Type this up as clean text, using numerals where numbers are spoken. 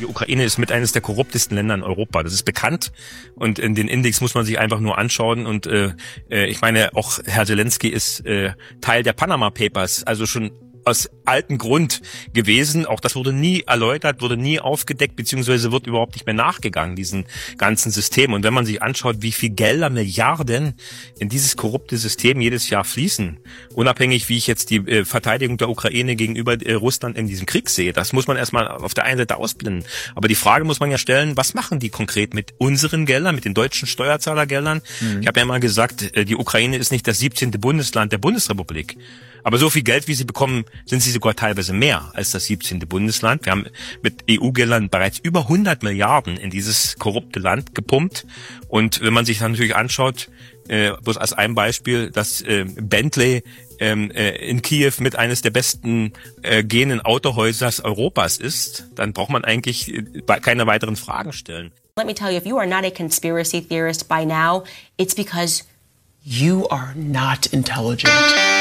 Die Ukraine ist mit eines der korruptesten Länder in Europa. Das ist bekannt. Und in den Index muss man sich einfach nur anschauen. Und ich meine, auch Herr Zelensky ist Teil der Panama Papers, also schon aus altem Grund gewesen. Auch das wurde nie erläutert, wurde nie aufgedeckt, beziehungsweise wird überhaupt nicht mehr nachgegangen, diesen ganzen System. Und wenn man sich anschaut, wie viel Gelder, Milliarden in dieses korrupte System jedes Jahr fließen, unabhängig wie ich jetzt die Verteidigung der Ukraine gegenüber Russland in diesem Krieg sehe, das muss man erstmal auf der einen Seite ausblenden. Aber die Frage muss man ja stellen, was machen die konkret mit unseren Geldern, mit den deutschen Steuerzahlergeldern? Ich habe ja mal gesagt, die Ukraine ist nicht das 17. Bundesland der Bundesrepublik. Aber so viel Geld, wie sie bekommen, sind sie sogar teilweise mehr als das 17. Bundesland. Wir haben mit EU-Geldern bereits über 100 Milliarden in dieses korrupte Land gepumpt. Und wenn man sich dann natürlich anschaut, bloß als ein Beispiel, dass Bentley in Kiew mit eines der besten gehenden Autohäusers Europas ist, dann braucht man eigentlich keine weiteren Fragen stellen. Let me tell you, if you are not a conspiracy theorist by now, it's because you are not intelligent.